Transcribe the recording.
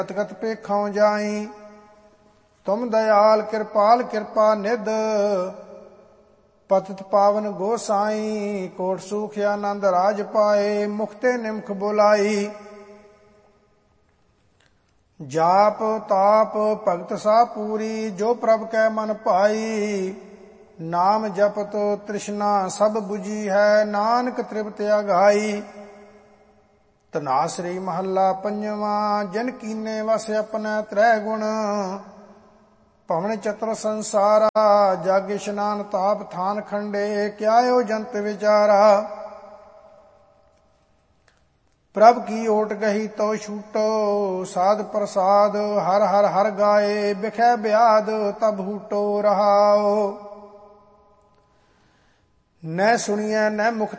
ਗਤ ਪੇਖੋਂ ਜਾਈ। ਤੁਮ ਦਇਆਲ ਕਿਰਪਾਲ ਕਿਰਪਾ ਨਿਧ, ਪਤਿਤ ਪਾਵਨ ਗੋਸਾਈ। ਕੋਟ ਸੂਖ ਆਨੰਦ ਰਾਜ ਪਾਏ, ਮੁਖਤੇ ਨਿਮਖ ਬੁਲਾਈ। ਜਾਪ ਤਾਪ ਭਗਤ ਸਾ ਪੂਰੀ, ਜੋ ਪ੍ਰਭ ਕੈ ਮਨ ਭਾਈ। ਨਾਮ ਜਪਤ ਤ੍ਰਿਸ਼ਨਾ ਸਭ 부ਜੀ ਹੈ, ਨਾਨਕ ਤ੍ਰਿਪਤ ਅਗਾਈ। ਧਨਾਸਰੀ ਮਹੱਲਾ ਪੰਜਵਾਂ। ਜਿਨ ਕੀਨੇ ਵਸ ਆਪਣਾ ਤ੍ਰੈ ਗੁਣ, ਭਵਨ ਚਤੁਰ ਸੰਸਾਰਾ। ਜਗ ਇਸ਼ਨਾਨ ਤਾਪ ਥਾਨ ਖੰਡੇ, ਕਿਆਇਓ ਜੰਤ ਵਿਚਾਰਾ। ਪ੍ਰਭ ਕੀ ਓਟ ਗਹੀ ਤੋ ਛੂਟੋ, ਸਾਧ ਪ੍ਰਸਾਦ ਹਰ ਹਰ ਹਰ ਗਾਏ। ਬਿਖੈ ਬਿਆਦ ਤਬ ਹੂਟੋ ਰਹਾਓ, ਨੈ ਸੁਣੀਐ ਨੈ ਮੁਖ